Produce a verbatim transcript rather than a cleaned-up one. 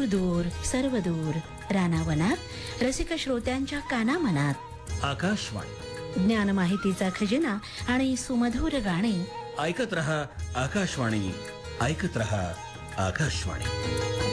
दूर दूर सर्व दूर रानावनात रसिक श्रोत्यांच्या कानामनात आकाशवाणी ज्ञान माहितीचा खजिना आणि सुमधुर गाणे ऐकत रहा आकाशवाणी, ऐकत रहा आकाशवाणी.